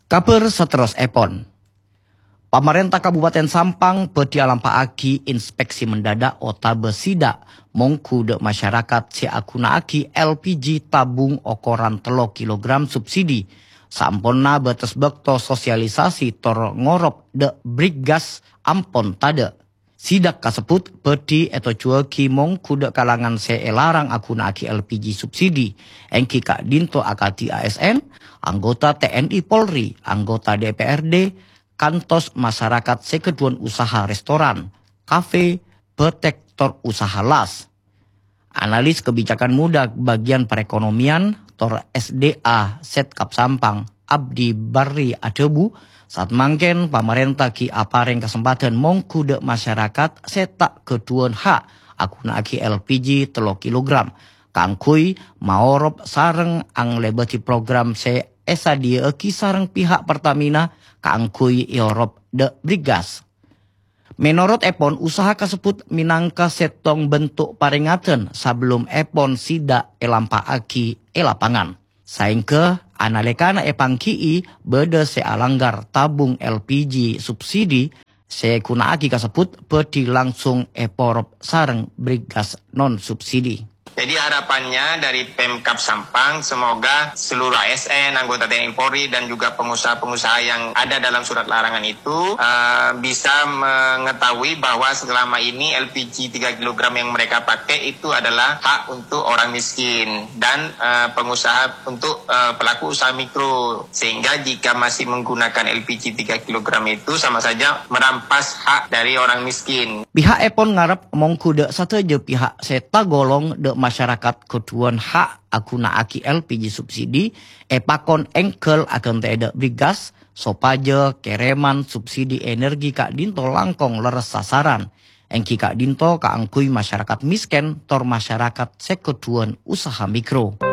Kabar seterus Epon. Pemerintah Kabupaten Sampang peti alampaaki inspeksi mendadak otabe sidak mongku de masyarakat si akunaaki LPG tabung ukuran 3 kilogram subsidi. Samponna betes bekto sosialisasi tor ngorop de brigas ampon tade. Sidak kasebut peti eto cueki mongku de kalangan se elarang akunaaki LPG subsidi. Engki kak dinto akati ASN, anggota TNI Polri, anggota DPRD, kantos masyarakat sekeduan usaha restoran, kafe, petektor usaha las. Analis kebijakan muda bagian perekonomian, tor SDA Setkap Sampang, Abdi Barri Adebu, saat mangken pemerintah ki apareng kesempatan mongku de masyarakat setak keduan hak akuna aki LPG 3 kilogram. Kangkui maorop sareng ang lebeti program se esa dia ki sareng pihak Pertamina kangkui Europe de brigas. Menurut Epon, usaha kasebut minangka setong bentuk peringatan sebelum Epon sidak elampaaki lapangan. Saingke analekana epang kii beda se alanggar tabung LPG subsidi se kunaaki kasebut peti langsung eporop sareng brigas non subsidi. Jadi harapannya dari Pemkab Sampang semoga seluruh ASN, anggota TNI Polri dan juga pengusaha-pengusaha yang ada dalam surat larangan itu bisa mengetahui bahwa selama ini LPG 3 kg yang mereka pakai itu adalah hak untuk orang miskin dan pengusaha untuk pelaku usaha mikro. Sehingga jika masih menggunakan LPG 3 kg itu sama saja merampas hak dari orang miskin. Pihak Epon ngarep mongku de sateje pihak seta golong de masyarakat keduan hak akuna aki LPG subsidi epakon engkel akan tidak brigas sopaje kereman subsidi energi kak dinto langkong leres sasaran engki kak dinto kaangkui masyarakat misken tor masyarakat sekeduan usaha mikro.